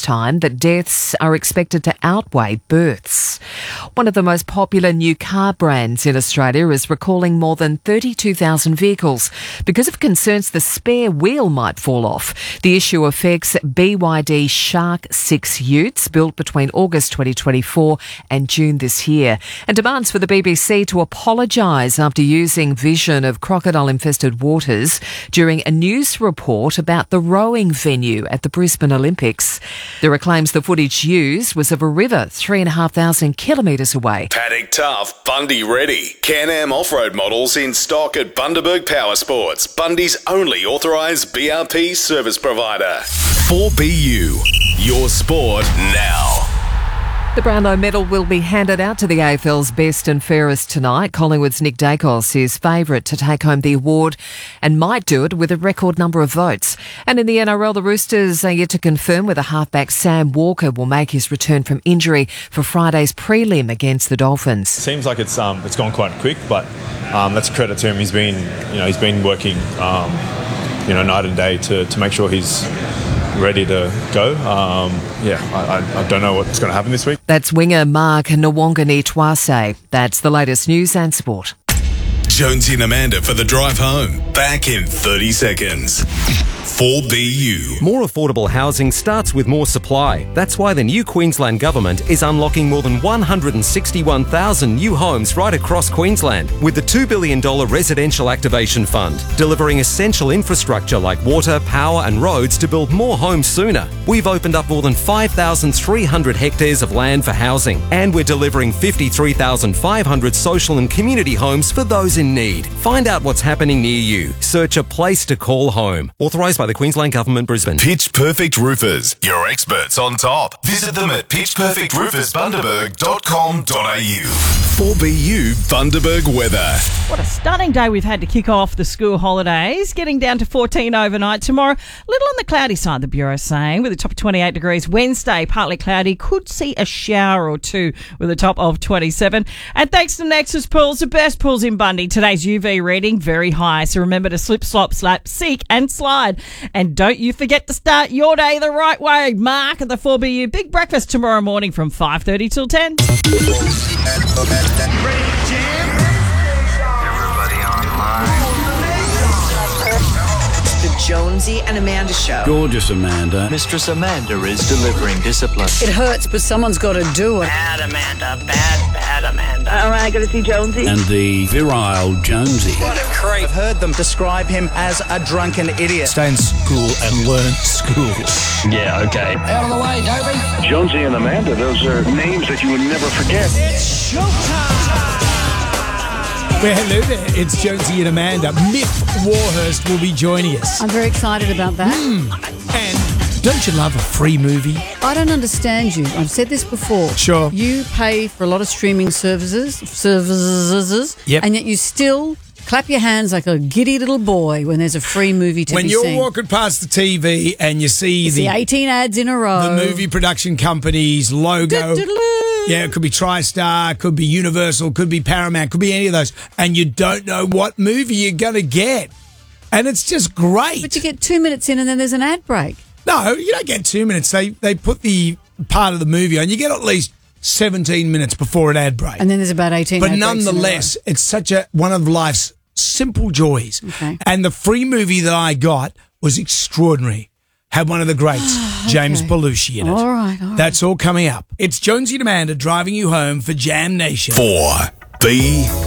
time that deaths are expected to outweigh births. One of the most popular new car brands in Australia is recalling more than 32,000 vehicles because of concerns the spare wheel might fall off. The issue affects BYD Shark 6 utes built between August 2024 and June this year, and demands for the BBC to apologise after using vision of crocodile-infested waters during a news report about the rowing venue at the Brisbane Olympics. There are claims the footage used was of a river 3,500 kilometres away. Paddock Tough, Bundy ready. Can-Am off-road models in stock at Bundaberg Power Sports, Bundy's only authorised BRP service provider. 4BU, your sport now. The Brownlow medal will be handed out to the AFL's best and fairest tonight. Collingwood's Nick Dacos is favourite to take home the award and might do it with a record number of votes. And in the NRL, the Roosters are yet to confirm whether halfback Sam Walker will make his return from injury for Friday's prelim against the Dolphins. Seems like it's gone quite quick, but that's a credit to him. He's been working night and day to make sure he's ready to go. I don't know what's going to happen this week. That's winger Mark Nwangani-Twase. That's the latest news and sport. Jonesy and Amanda for the drive home. Back in 30 seconds. 4BU. More affordable housing starts with more supply. That's why the new Queensland Government is unlocking more than 161,000 new homes right across Queensland with the $2 billion Residential Activation Fund, delivering essential infrastructure like water, power and roads to build more homes sooner. We've opened up more than 5,300 hectares of land for housing, and we're delivering 53,500 social and community homes for those in need. Find out what's happening near you. Search a place to call home. Authorised by the Queensland Government, Brisbane. Pitch Perfect Roofers, your experts on top. Visit them at pitchperfectroofersbundaberg.com.au. 4BU Bundaberg weather. What a stunning day we've had to kick off the school holidays. Getting down to 14 overnight. Tomorrow, a little on the cloudy side, the Bureau's saying, with a top of 28 degrees. Wednesday, partly cloudy. Could see a shower or two with a top of 27. And thanks to Nexus Pools, the best pools in Bundy. Today's UV reading, very high. So remember to slip, slop, slap, seek and slide. And don't you forget to start your day the right way. Mark at the 4BU Big Breakfast tomorrow morning from 5:30 till 10. Everybody online. The Jonesy and Amanda Show. Gorgeous Amanda. Mistress Amanda is delivering discipline. It hurts, but someone's got to do it. Bad Amanda. Bad Amanda. All right, got to see Jonesy. And the virile Jonesy. What a creep. I've heard them describe him as a drunken idiot. Stay in school and learn school. Yeah, okay. Out of the way, Dopey. Jonesy and Amanda, those are names that you would never forget. It's showtime. Well, hello there. It's Jonesy and Amanda. Myth Warhurst will be joining us. I'm very excited about that. And don't you love a free movie? I don't understand you. I've said this before. Sure. You pay for a lot of streaming services, Yep. and yet you still clap your hands like a giddy little boy when there's a free movie to When be you're seen. walking past the TV and you see the 18 ads in a row. the movie production company's logo. Yeah, it could be TriStar, could be Universal, could be Paramount, could be any of those. And you don't know what movie you're going to get. And it's just great. But you get 2 minutes in and then there's an ad break. No, you don't get 2 minutes. They put the part of the movie on. You get at least 17 minutes before an ad break. And then there's about 18 But ad breaks in a nonetheless, it's such one of life's simple joys. Okay. And the free movie that I got was extraordinary. Had one of the greats, James Belushi, in it. All right. That's all coming up. It's Jonesy and Amanda driving you home for Jam Nation. 4BU.